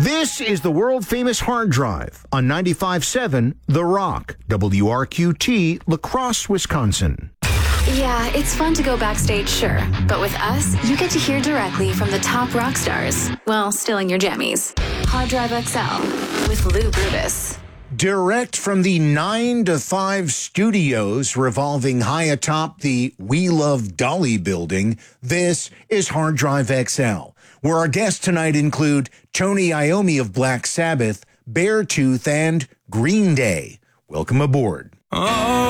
This is the world-famous Hard Drive on 95.7 The Rock, WRQT, La Crosse, Wisconsin. Yeah, it's fun to go backstage, sure. But with us, you get to hear directly from the top rock stars. Well, still in your jammies. Hard Drive XL with Lou Brutus. Direct from the 9 to 5 studios revolving high atop the We Love Dolly building, this is Hard Drive XL, where our guests tonight include Tony Iommi of Black Sabbath, Beartooth, and Green Day. Welcome aboard. Oh.